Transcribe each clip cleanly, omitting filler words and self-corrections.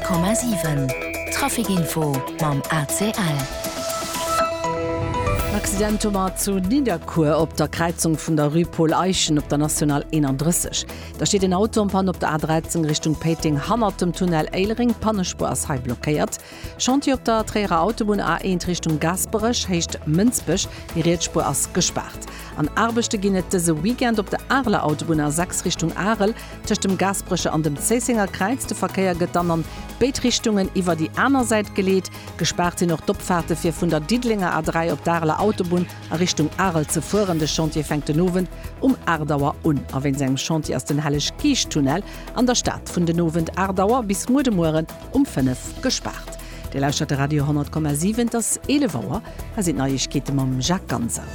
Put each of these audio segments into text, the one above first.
100,7 Trafikinfo mam ACL. Accidentummer zu Niederkur op der Kreuzung vun der Rue Paul Eichen op der National 31. Da steht ein Autopan op der A13 Richtung Peting Hammer dem Tunnel Eilering Pannespur as halb blockiert. Chantier op der Träger Autobahn A1 Richtung Gasberech hecht Münzbech die Rätspur as gesperrt. An Arbechte ginnet dese Weekend op der Arler Autobahn A6 Richtung Arel tcht dem Gasbreche an dem Cesinger Kreuz de Verkehr getannern Beetrichtungen iwwer die aner Seite gelegt, gesperrt sie noch Doppfahrt fir vun der Diedlinger A3 op der Arler Autobahn a Richtung Arel zu fuhren. De Chantier fängt den Nowen Ardauer un, a wenn segem Chantier aus den Hellech Kiechtunnel an der Stadt vun den Nowen Ardauer bis Mudemoren 5 gesperrt. De lauscht der Radio 100,7 das Elevauer, sind Neuigkeiten mam Jacques Ganser.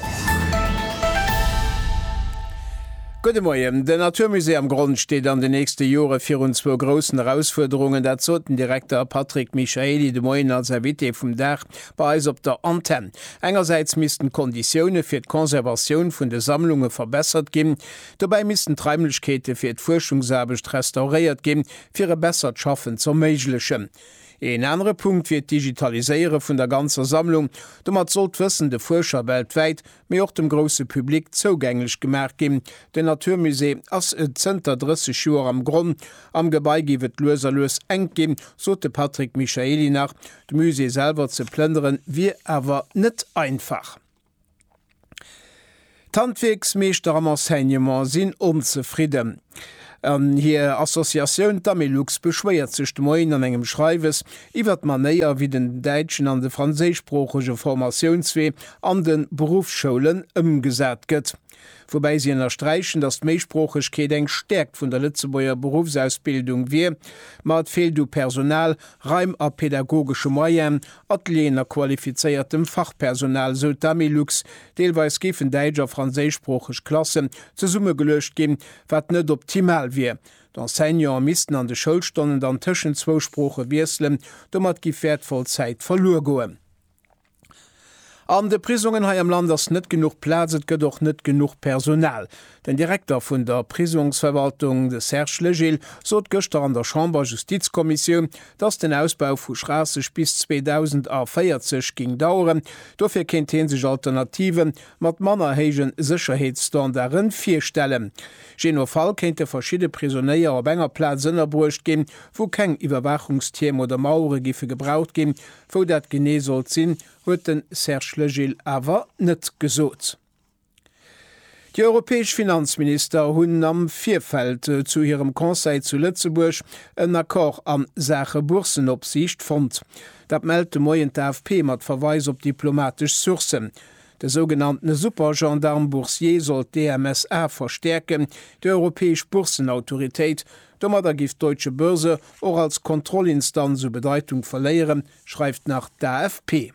Gute Morgen. Der Naturmuseum Grund steht an den nächsten Jahren für uns zwei großen Herausforderungen. Der Zotendirektor Patrick Michaeli de Moin als Invité vom Dach bei uns auf der Antenne. Einerseits müssten Konditionen für die Konservation von der Sammlungen verbessert geben. Dabei müssten Träumlichkeiten für die Forschungsarbeit restauriert geben, für ein besseres Schaffen zu ermöglichen. Ein anderer Punkt wird Digitalisierung von der ganzen Sammlung. Damit sollte Wissen der Forscher weltweit, mehr auch dem grossen Publikum zugänglich gemacht geben. Der Naturmuseum als ein 30 Jahre am Grund. Am Gebäude wird löserlos eng geben, sollte Patrick Michaeli nach. Das Museum selber zu plündern, wird aber nicht einfach. Die Handwerksmeister am Enseignement sind unzufrieden. Hier Assoziation Tamilux beschwert sich Moin an engem Schreiwes, iwwer man näher wie den Deitschen an de franzésischsprachige Formationswee an den Berufsschulen umgesät gëtt. Wobei sie erstreichen, dass Meichsprachigkeit eng stärkt von der Lützeburger Berufsausbildung wie, mat fehlt du Personal, Reim a pädagogische Moyen, Atelier qualifiziertem Fachpersonal, so Tamilux, teilweise giffen Deitscher franzésischsprachig Klassen zu Summe gelöscht geben, wat net optimal wie. D'Enseignants missten an de Schulstunden dann tschen zwo Sprache wieselen, domat gi wertvoll Zeit verloren goen. An de Prisungen ha am Land ass net genug Plätze gët doch net genug Personal. Den Direktor vun der Prisungsverwaltung de Serge Legil sot gëster an der Chamber Justizkommission, dats den Ausbau vu Straße bis 2040 ging dauern. Dofir kennt hin sich Alternativen mat mannerhegen Sicherheitsstandarden firstellen. Genofall kennt verschiedene Prisonnier op enger Platz ënnerbrucht gin, wo keng Überwachungsteam oder Mauure gife gebraucht gin, wo dat gene soll sinn, huet den Serge Legil awer net gesot. Die europäisch Finanzminister hunn am Vierfeld zu ihrem Conseil zu Lützeburg en Akkor an Sache Bursenopsicht fand. Dat meldete Moyen AFP mat Verweis op diplomatisch Sourcen. Der sogenannte Supergendarme Boursier soll DMSA verstärken, die europäische Börsenautorität, damit der gift Deutsche Börse auch als Kontrollinstanz zur Bedeutung verlieren, schreibt nach der AFP.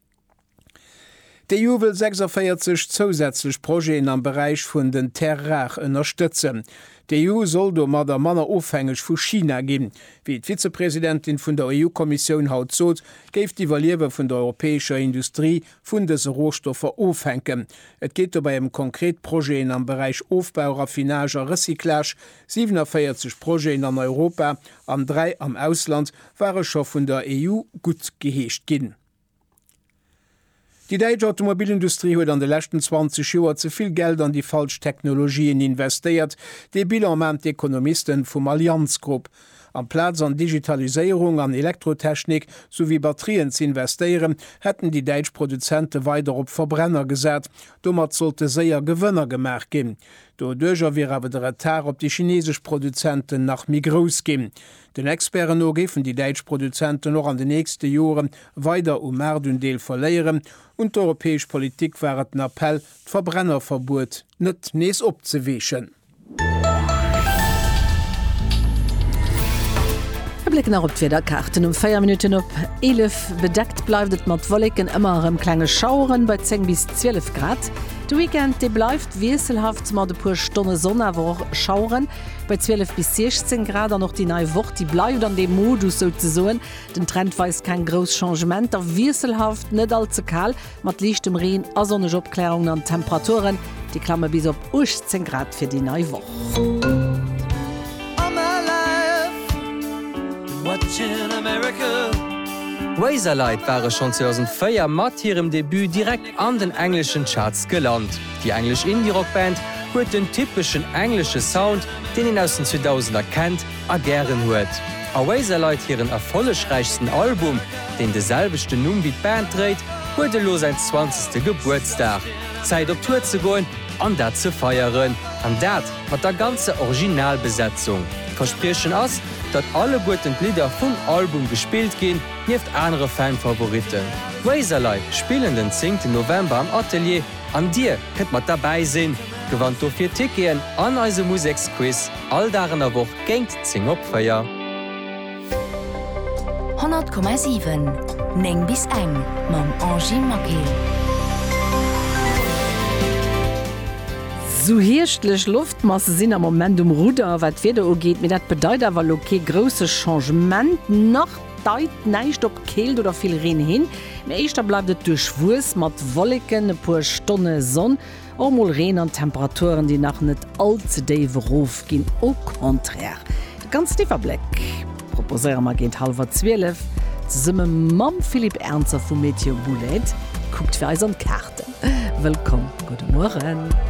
Die EU will 46 zusätzlich Projekte am Bereich von den Terrar unterstützen. Die EU soll do mat der Manner aufhängig vu China geben. Wie die Vizepräsidentin von der EU-Kommission haut sot, geif die Valiewe von der europäischer Industrie vun dese Rohstoffe aufhängen. Et geht dabei um konkret Projekte am Bereich Aufbau, Raffinage, Recyclage, 47 Projekte an Europa, an 3 am Ausland, waren schon von der EU gut geheescht gin. Die deutsche Automobilindustrie hat an den letzten 20 Jahren zu viel Geld an die falschen Technologien investiert, die Bilan die Ökonomisten vom Allianz-Gruppe. Am Platz an Digitalisierung, an Elektrotechnik sowie Batterien zu investieren, hätten die deutschen Produzenten weiter auf Verbrenner gesetzt. Damit sollte sehr Gewinner gemacht geben. Dadurch wäre aber der Retard auf die chinesischen Produzenten nach Migros gehen. Den Experten noch geben die deutschen Produzenten noch an den nächsten Jahren weiter Marktandeel verlieren und die europäische Politik wäre ein Appell, das Verbrennerverbot nicht nächst abzuwischen. Blicken op Wederkarten 4 Minuten op 11 bedeckt bleibt mat Wolken immer im kleine Schauren bei 10 bis 12 Grad. De Weekend de bleibt wieselhaft mat de pur Stunde Sonne wo Schauren bei 12 bis 16 Grad noch die neue Woche die bleibt an dem Modus so zu soen. Den Trend weist kein groß Changement der wieselhaft net allzu kal mat Licht im Regen a sonnige Abklärungen an Temperaturen die Klammer bis op 18 Grad für die neue Woche. What watching America. Razorlight waren schon 2004 mat ihrem Debüt direkt an den englischen Charts gelandet. Die englisch Indie-Rockband huet den typischen englische Sound, den ihn aus den 2000er kennt, gern huet. A Razorlight ihren erfollegreichsten Album, den deselbechte Numm wie Band dreht, wurde lo sein 20. Geburtstag. Zeit op Tour zu gehen, an dat zu feieren. An dat hat der ganze Originalbesetzung. Versprechen ass, dat alle guten Lieder vom Album gespielt gehen, nieft andere Fanfavoriten. Razorlight spielen den 10. November am Atelier. An dir könnt man dabei sehen. Gewandt auf 4 Ticketen an eise Musiksquiz. All darin a Woche gengt 10 Opfeier. 100,7 Neng bis eng mam Angie Makel. So hirchtlech Luftmasse sinn am Moment Ruder, wat weder geht, mir dat bedeit awer okay grosse Changement nach deit neicht op Keelt oder viel Reen hin. Meichter bleibt duch Wus mat Wolken, e puer Stonne Sonn, omol Reen an Temperaturen, die nach net allze Daverruf ginn au contraire. Ganz tiefer Blick. Proposéier ma géint 11:30, summe Mam Philipp Ernzer vum Meteo Bullet, guckt fir eis an Karte. Willkommen, guten Morgen.